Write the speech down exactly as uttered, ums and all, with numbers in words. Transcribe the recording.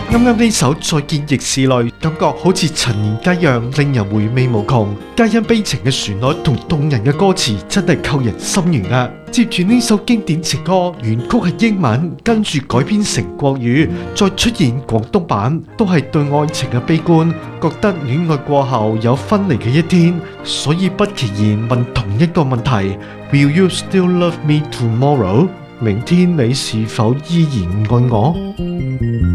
啱啱呢首《再見亦是淚》，感覺好似陳年佳釀，令人回味無窮。皆因悲情嘅旋律同動人嘅歌詞，真係扣人心弦啊！接住呢首經典情歌，原曲係英文，跟住改編成國語，再出現廣東版，都係對愛情嘅悲觀，覺得戀愛過後有分離嘅一天，所以不期然問同一個問題 ：Will you still love me tomorrow？ 明天你是否依然愛我？